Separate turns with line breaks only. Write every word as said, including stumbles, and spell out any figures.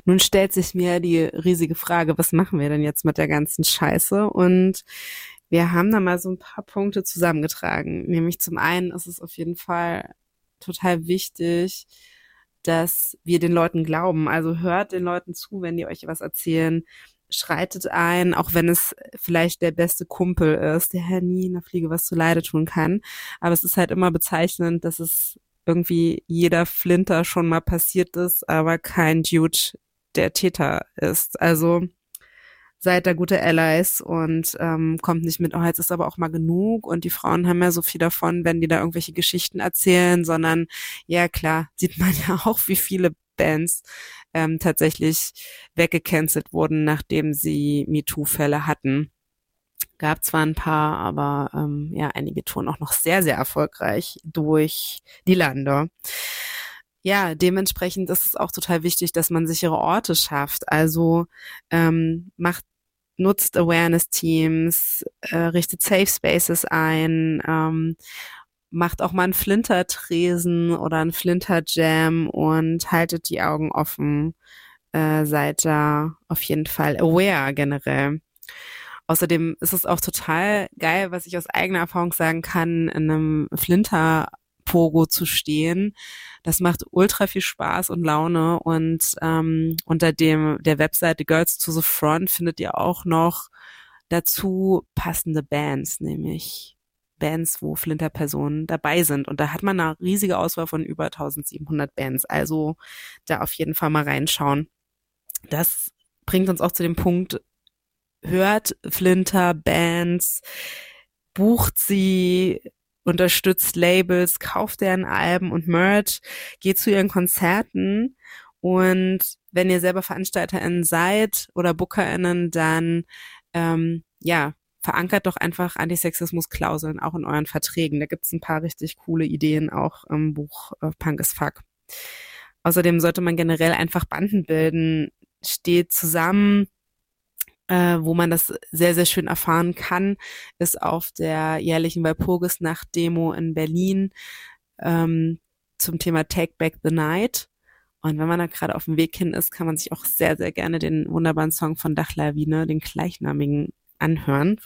Nun stellt sich mir die riesige Frage, was machen wir denn jetzt mit der ganzen Scheiße? Und wir haben da mal so ein paar Punkte zusammengetragen. Nämlich zum einen ist es auf jeden Fall total wichtig, dass wir den Leuten glauben. Also hört den Leuten zu, wenn die euch was erzählen. Schreitet ein, auch wenn es vielleicht der beste Kumpel ist, der nie in der Fliege was zu Leide tun kann. Aber es ist halt immer bezeichnend, dass es irgendwie jeder Flinter schon mal passiert ist, aber kein Dude der Täter ist. Also seid da gute Allies und ähm, kommt nicht mit, oh, jetzt ist aber auch mal genug und die Frauen haben ja so viel davon, wenn die da irgendwelche Geschichten erzählen, sondern ja klar, sieht man ja auch, wie viele Bands ähm, tatsächlich weggecancelt wurden, nachdem sie MeToo-Fälle hatten. Gab zwar ein paar, aber ähm, ja, einige touren auch noch sehr, sehr erfolgreich durch die Lande. Ja, dementsprechend ist es auch total wichtig, dass man sichere Orte schafft. Also ähm, macht, nutzt Awareness-Teams, äh, richtet Safe Spaces ein, ähm, macht auch mal einen Flintertresen oder einen Flinter-Jam und haltet die Augen offen. Äh, seid da auf jeden Fall aware generell. Außerdem ist es auch total geil, was ich aus eigener Erfahrung sagen kann, in einem Flinter-Pogo zu stehen. Das macht ultra viel Spaß und Laune und ähm, unter dem der Webseite Girls to the Front findet ihr auch noch dazu passende Bands, nämlich Bands, wo Flinter-Personen dabei sind. Und da hat man eine riesige Auswahl von über eintausendsiebenhundert Bands. Also da auf jeden Fall mal reinschauen. Das bringt uns auch zu dem Punkt, hört Flinter-Bands, bucht sie, unterstützt Labels, kauft deren Alben und Merch, geht zu ihren Konzerten und wenn ihr selber VeranstalterInnen seid oder BookerInnen, dann ähm, ja, verankert doch einfach Antisexismus-Klauseln auch in euren Verträgen. Da gibt's ein paar richtig coole Ideen auch im Buch äh, Punk as Fuck. Außerdem sollte man generell einfach Banden bilden, steht zusammen, äh, wo man das sehr, sehr schön erfahren kann, ist auf der jährlichen Walpurgisnacht-Demo in Berlin ähm, zum Thema Take Back the Night. Und wenn man da gerade auf dem Weg hin ist, kann man sich auch sehr, sehr gerne den wunderbaren Song von Dachlawine, den gleichnamigen, anhören.